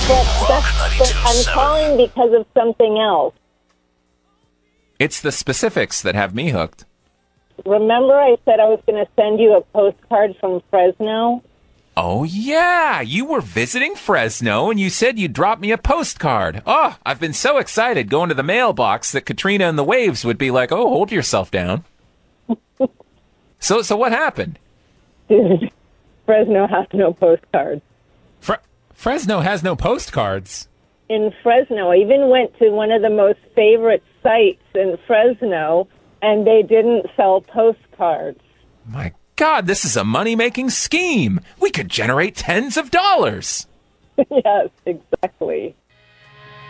But I'm calling because of something else. It's the specifics that have me hooked. Remember I said I was going to send you a postcard from Fresno? Oh, yeah. You were visiting Fresno, and you said you'd drop me a postcard. Oh, I've been so excited going to the mailbox that Katrina and the Waves would be like, oh, hold yourself down. So what happened? Dude, Fresno has no postcards. Fresno has no postcards. In Fresno, I even went to one of the most favorite sites in Fresno, and they didn't sell postcards. My God, this is a money-making scheme. We could generate tens of dollars. Yes, exactly.